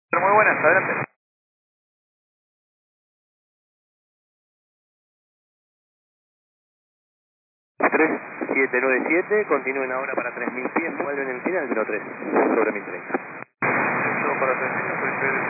Muy buenas, adelante. 3797, continúen ahora para 3000 pies, vuelven en final 03, sobre 1030. Esto para 3000,